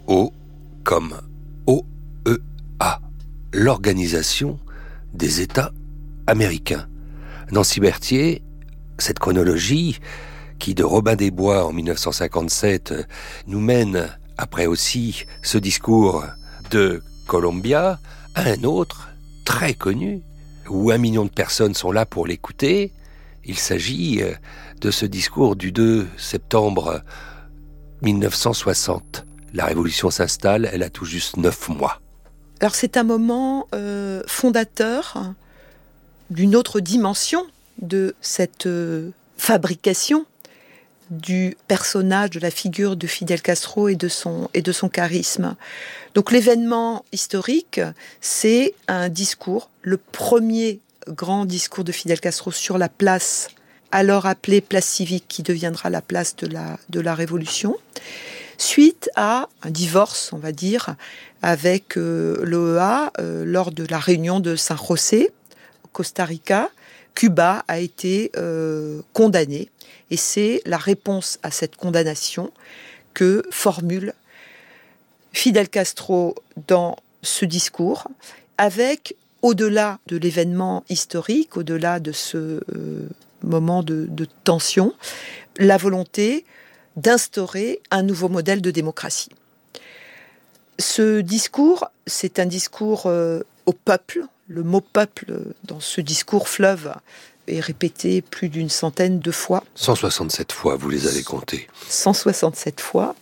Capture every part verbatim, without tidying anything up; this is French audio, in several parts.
O comme O E A, l'Organisation des États américains. Nancy Berthier, cette chronologie qui, de Robin des Bois en dix-neuf cent cinquante-sept, nous mène, après aussi ce discours de Columbia, à un autre, très connu, où un million de personnes sont là pour l'écouter. Il s'agit de ce discours du deux septembre dix-neuf cent soixante. La Révolution s'installe, elle a tout juste neuf mois. Alors c'est un moment euh, fondateur d'une autre dimension de cette euh, fabrication du personnage, de la figure de Fidel Castro et de son, et de son charisme. Donc l'événement historique, c'est un discours, le premier grand discours de Fidel Castro sur la place, alors appelée place civique, qui deviendra la place de la, de la Révolution, suite à un divorce, on va dire, avec euh, l'O E A euh, lors de la réunion de San José, au Costa Rica. Cuba a été euh, condamné, et c'est la réponse à cette condamnation que formule Fidel Castro dans ce discours, avec, au-delà de l'événement historique, au-delà de ce euh, moment de, de tension, la volonté d'instaurer un nouveau modèle de démocratie. Ce discours, c'est un discours euh, au peuple. Le mot peuple, dans ce discours fleuve, est répété plus d'une centaine de fois. cent soixante-sept fois, vous les avez comptés. cent soixante-sept fois.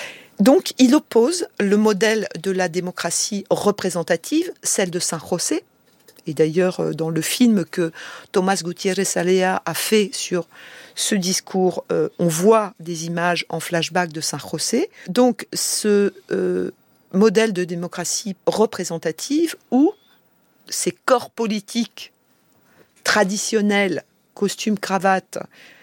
Donc, il oppose le modèle de la démocratie représentative, celle de San José. Et d'ailleurs, dans le film que Tomás Gutiérrez Alea a fait sur ce discours, euh, on voit des images en flashback de San José. Donc, ce euh, modèle de démocratie représentative où ces corps politiques traditionnels, costume, cravate,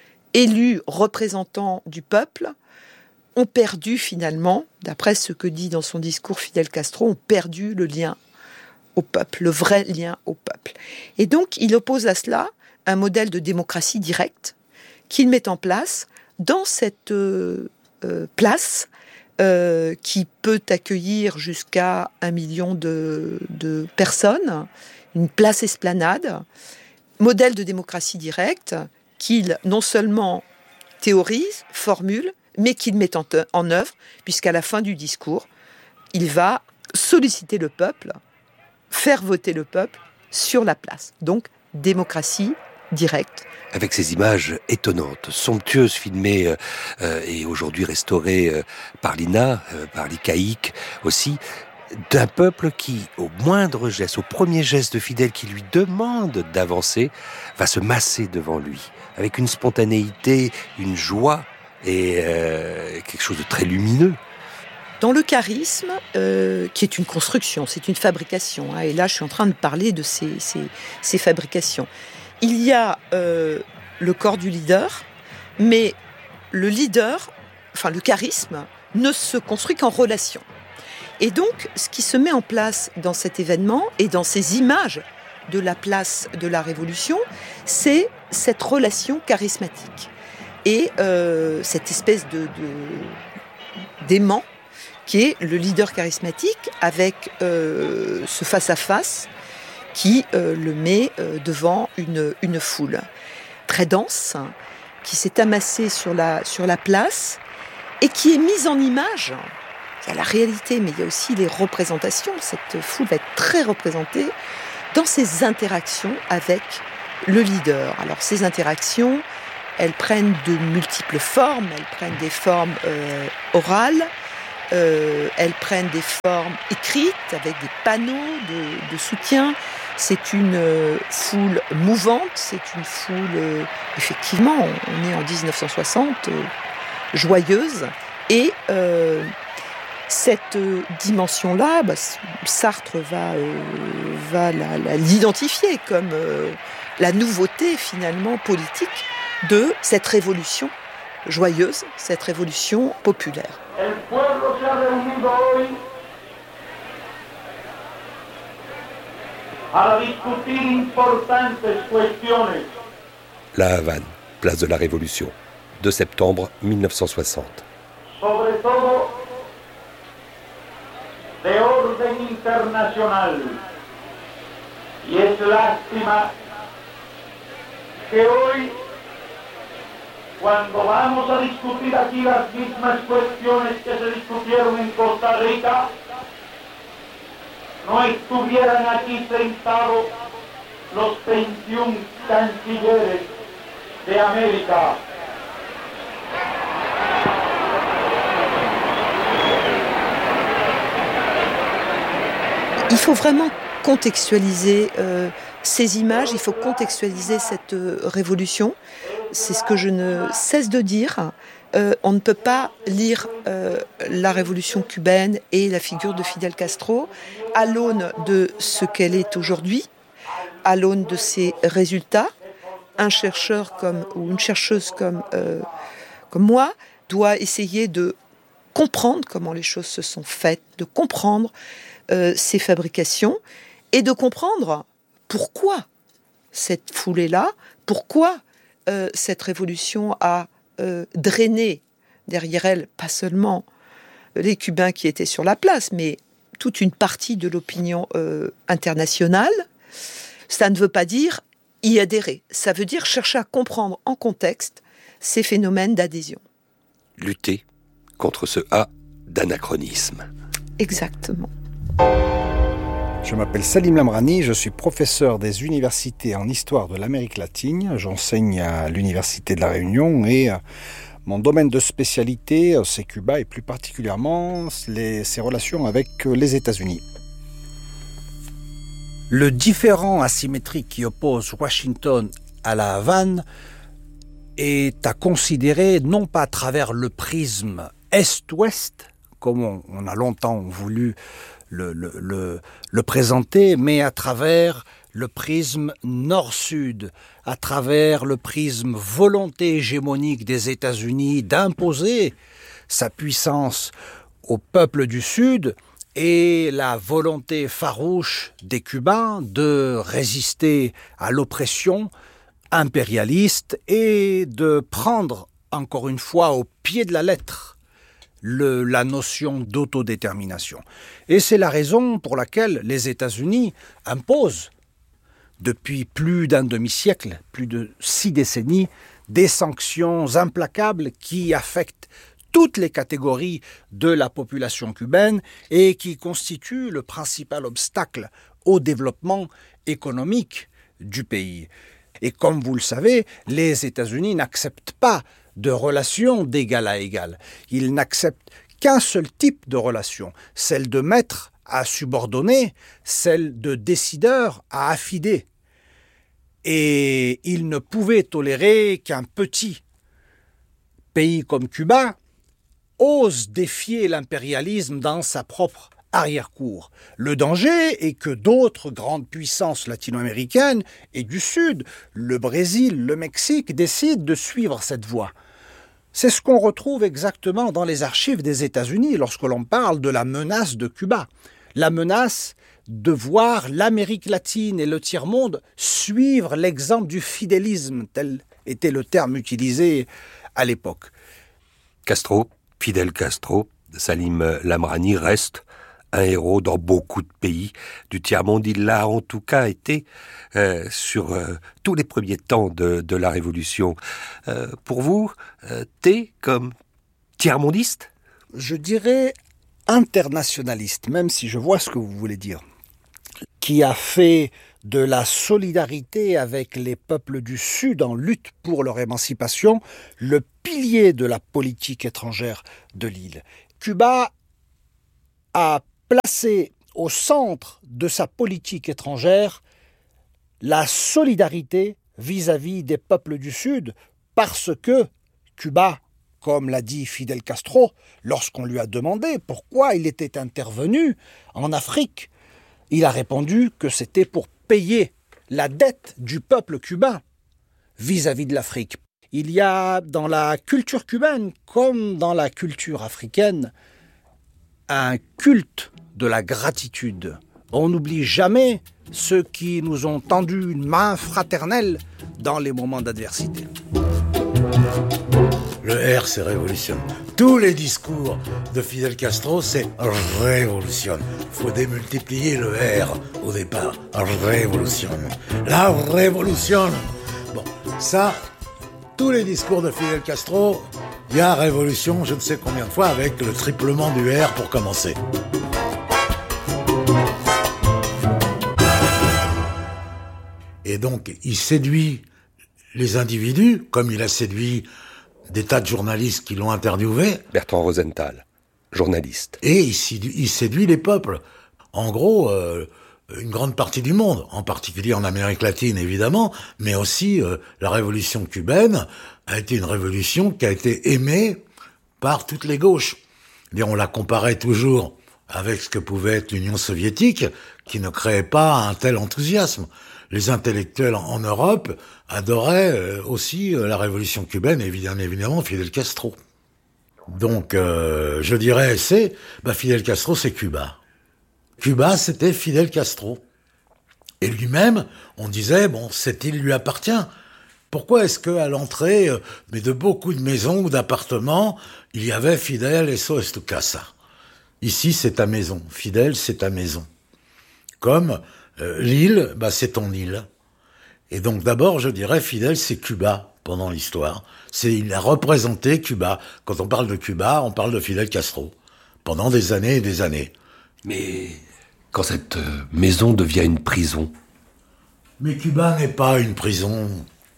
élus représentants du peuple, ont perdu finalement, d'après ce que dit dans son discours Fidel Castro, ont perdu le lien au peuple, le vrai lien au peuple. Et donc, il oppose à cela un modèle de démocratie directe qu'il met en place dans cette euh, euh, place euh, qui peut accueillir jusqu'à un million de, de personnes, une place esplanade, modèle de démocratie directe qu'il non seulement théorise, formule, mais qu'il met en, en œuvre, puisqu'à la fin du discours, il va solliciter le peuple, faire voter le peuple sur la place. Donc, démocratie directe. Avec ces images étonnantes, somptueuses, filmées euh, et aujourd'hui restaurées euh, par l'I N A, euh, par l'I C A I C aussi, d'un peuple qui, au moindre geste, au premier geste de Fidel qui lui demande d'avancer, va se masser devant lui, avec une spontanéité, une joie et euh, quelque chose de très lumineux. Dans le charisme, euh, qui est une construction, c'est une fabrication, hein, et là je suis en train de parler de ces, ces, ces fabrications. Il y a euh, le corps du leader, mais le leader, enfin le charisme, ne se construit qu'en relation. Et donc, ce qui se met en place dans cet événement et dans ces images de la place de la Révolution, c'est cette relation charismatique et euh, cette espèce de, de d'aimant qui est le leader charismatique avec euh, ce face-à-face qui euh, le met euh, devant une, une foule très dense qui s'est amassée sur la, sur la place et qui est mise en image. Il y a la réalité, mais il y a aussi les représentations. Cette foule va être très représentée dans ses interactions avec le leader. Alors ces interactions, elles prennent de multiples formes. Elles prennent des formes euh, orales, euh, elles prennent des formes écrites avec des panneaux de, de soutien. C'est une euh, foule mouvante, c'est une foule, euh, effectivement, on est en dix-neuf cent soixante, euh, joyeuse. Et euh, cette euh, dimension-là, bah, Sartre va, euh, va la, la, l'identifier comme euh, la nouveauté, finalement, politique de cette révolution joyeuse, cette révolution populaire. La Havane, place de la Révolution, deux septembre dix-neuf cent soixante. de orden internacional. Y es lástima que hoy, cuando vamos a discutir aquí las mismas cuestiones que se discutieron en Costa Rica, no estuvieran aquí sentados los veintiún cancilleres de América. Il faut vraiment contextualiser euh, ces images, il faut contextualiser cette euh, révolution. C'est ce que je ne cesse de dire. Euh, on ne peut pas lire euh, la révolution cubaine et la figure de Fidel Castro à l'aune de ce qu'elle est aujourd'hui, à l'aune de ses résultats. Un chercheur comme, ou une chercheuse comme, euh, comme moi doit essayer de comprendre comment les choses se sont faites, de comprendre euh, ces fabrications et de comprendre pourquoi cette foulée-là, pourquoi euh, cette révolution a euh, drainé derrière elle, pas seulement les Cubains qui étaient sur la place, mais toute une partie de l'opinion euh, internationale. Ça ne veut pas dire y adhérer, ça veut dire chercher à comprendre en contexte ces phénomènes d'adhésion. Lutter contre ce A d'anachronisme. Exactement. Je m'appelle Salim Lamrani, je suis professeur des universités en histoire de l'Amérique latine. J'enseigne à l'Université de La Réunion et mon domaine de spécialité, c'est Cuba et plus particulièrement les, ses relations avec les États-Unis. Le différend asymétrique qui oppose Washington à la Havane est à considérer non pas à travers le prisme Est-Ouest, comme on, on a longtemps voulu le, le, le, le présenter, mais à travers le prisme Nord-Sud, à travers le prisme volonté hégémonique des États-Unis d'imposer sa puissance au peuple du Sud et la volonté farouche des Cubains de résister à l'oppression impérialiste et de prendre, encore une fois, au pied de la lettre, le, la notion d'autodétermination. Et c'est la raison pour laquelle les États-Unis imposent, depuis plus d'un demi-siècle, plus de six décennies, des sanctions implacables qui affectent toutes les catégories de la population cubaine et qui constituent le principal obstacle au développement économique du pays. Et comme vous le savez, les États-Unis n'acceptent pas de relations d'égal à égal. Ils n'acceptent qu'un seul type de relation, celle de maître à subordonné, celle de décideur à affidé. Et ils ne pouvaient tolérer qu'un petit pays comme Cuba ose défier l'impérialisme dans sa propre arrière-cour. Le danger est que d'autres grandes puissances latino-américaines et du Sud, le Brésil, le Mexique, décident de suivre cette voie. C'est ce qu'on retrouve exactement dans les archives des États-Unis lorsque l'on parle de la menace de Cuba. La menace de voir l'Amérique latine et le tiers-monde suivre l'exemple du fidélisme, tel était le terme utilisé à l'époque. Castro, Fidel Castro, Salim Lamrani reste un héros dans beaucoup de pays du tiers-monde. Il l'a en tout cas été euh, sur euh, tous les premiers temps de, de la Révolution. Euh, pour vous, euh, T comme tiers-mondiste ? Je dirais internationaliste, même si je vois ce que vous voulez dire, qui a fait de la solidarité avec les peuples du Sud en lutte pour leur émancipation le pilier de la politique étrangère de l'île. Cuba a placé au centre de sa politique étrangère la solidarité vis-à-vis des peuples du Sud, parce que Cuba, comme l'a dit Fidel Castro, lorsqu'on lui a demandé pourquoi il était intervenu en Afrique, il a répondu que c'était pour payer la dette du peuple cubain vis-à-vis de l'Afrique. Il y a dans la culture cubaine, comme dans la culture africaine, un culte de la gratitude. On n'oublie jamais ceux qui nous ont tendu une main fraternelle dans les moments d'adversité. Le R, c'est révolution. Tous les discours de Fidel Castro, c'est révolution. Faut démultiplier le R au départ. Révolution. La révolution. Bon, ça, tous les discours de Fidel Castro, il y a révolution, je ne sais combien de fois, avec le triplement du R pour commencer. Et donc, il séduit les individus, comme il a séduit des tas de journalistes qui l'ont interviewé. Bertrand Rosenthal, journaliste. Et il séduit, il séduit les peuples. En gros, euh, une grande partie du monde, en particulier en Amérique latine, évidemment, mais aussi euh, la révolution cubaine a été une révolution qui a été aimée par toutes les gauches. Et on la comparait toujours avec ce que pouvait être l'Union soviétique, qui ne créait pas un tel enthousiasme. Les intellectuels en Europe adoraient aussi la révolution cubaine et évidemment, évidemment Fidel Castro. Donc, euh, je dirais, c'est, bah, Fidel Castro, c'est Cuba. Cuba, c'était Fidel Castro. Et lui-même, on disait, bon, cette île lui appartient. Pourquoi est-ce qu'à l'entrée mais de beaucoup de maisons ou d'appartements, il y avait Fidel, eso es tu casa. Ici, c'est ta maison. Fidel, c'est ta maison. Comme euh, l'île, bah, c'est ton île. Et donc d'abord, je dirais, Fidel, c'est Cuba pendant l'histoire. C'est, il a représenté Cuba. Quand on parle de Cuba, on parle de Fidel Castro. Pendant des années et des années. Mais quand cette maison devient une prison? Mais Cuba n'est pas une prison.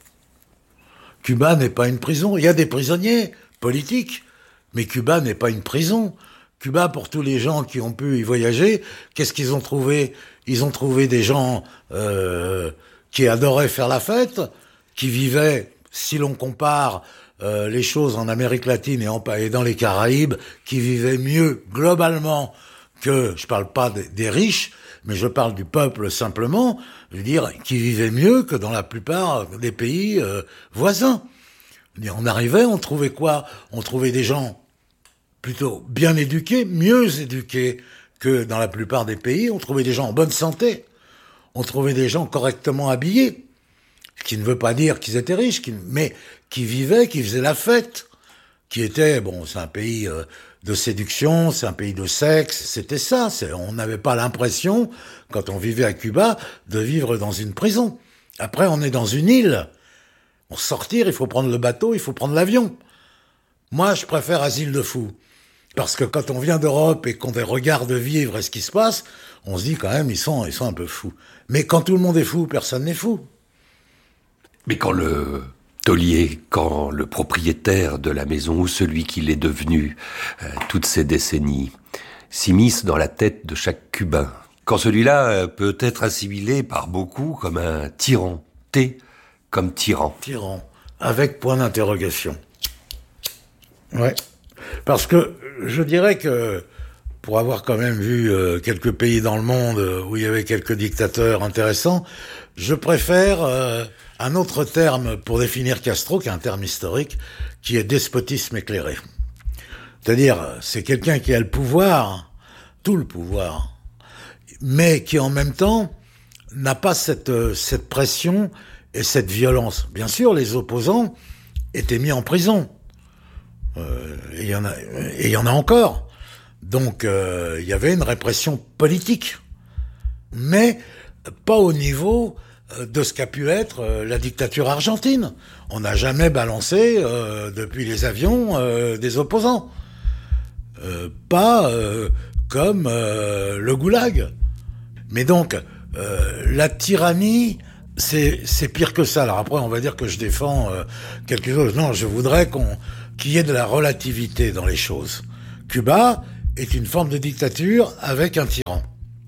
Cuba n'est pas une prison. Il y a des prisonniers politiques, mais Cuba n'est pas une prison. Cuba, pour tous les gens qui ont pu y voyager, qu'est-ce qu'ils ont trouvé? Ils ont trouvé des gens euh, qui adoraient faire la fête, qui vivaient, si l'on compare euh, les choses en Amérique latine et, en, et dans les Caraïbes, qui vivaient mieux globalement que, je parle pas des, des riches, mais je parle du peuple simplement, je veux dire, qui vivaient mieux que dans la plupart des pays euh, voisins. On arrivait, on trouvait quoi? On trouvait des gens plutôt bien éduqués, mieux éduqués que dans la plupart des pays. On trouvait des gens en bonne santé. On trouvait des gens correctement habillés. Ce qui ne veut pas dire qu'ils étaient riches, qui, mais qui vivaient, qui faisaient la fête. Qui était, bon, c'est un pays euh, de séduction, c'est un pays de sexe, c'était ça. C'est, on n'avait pas l'impression, quand on vivait à Cuba, de vivre dans une prison. Après, on est dans une île. Pour sortir, il faut prendre le bateau, il faut prendre l'avion. Moi, je préfère Asile de fous. Parce que quand on vient d'Europe et qu'on regarde vivre ce qui se passe, on se dit quand même, ils sont, ils sont un peu fous. Mais quand tout le monde est fou, personne n'est fou. Mais quand le taulier, quand le propriétaire de la maison ou celui qui l'est devenu euh, toutes ces décennies s'immisce dans la tête de chaque Cubain, quand celui-là euh, peut être assimilé par beaucoup comme un tyran, T comme tyran. Tyran, avec point d'interrogation. Ouais. Parce que je dirais que, pour avoir quand même vu euh, quelques pays dans le monde où il y avait quelques dictateurs intéressants, je préfère euh, un autre terme pour définir Castro, qui est un terme historique, qui est despotisme éclairé. C'est-à-dire, c'est quelqu'un qui a le pouvoir, tout le pouvoir, mais qui en même temps n'a pas cette, cette pression et cette violence. Bien sûr, les opposants étaient mis en prison. Euh, et il y en a, et il y en a encore. Donc, euh, il y avait une répression politique, mais pas au niveau de ce qu'a pu être euh, la dictature argentine. On n'a jamais balancé euh, depuis les avions euh, des opposants, euh, pas euh, comme euh, le goulag. Mais donc, euh, la tyrannie, c'est, c'est pire que ça. Alors après, on va dire que je défends euh, quelque chose. Non, je voudrais qu'on qu'il y ait de la relativité dans les choses. Cuba est une forme de dictature avec un tyran.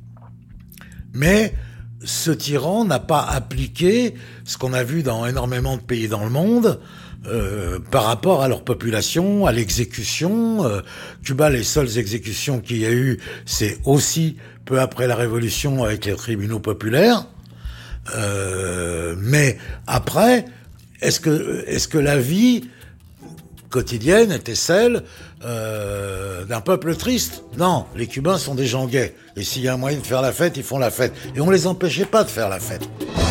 Mais ce tyran n'a pas appliqué ce qu'on a vu dans énormément de pays dans le monde euh, par rapport à leur population, à l'exécution. Euh, Cuba, les seules exécutions qu'il y a eu, c'est aussi peu après la Révolution avec les tribunaux populaires. Euh, mais après, est-ce que, est-ce que la vie quotidienne était celle euh, d'un peuple triste? Non, les Cubains sont des gens gays. Et s'il y a un moyen de faire la fête, ils font la fête. Et on les empêchait pas de faire la fête.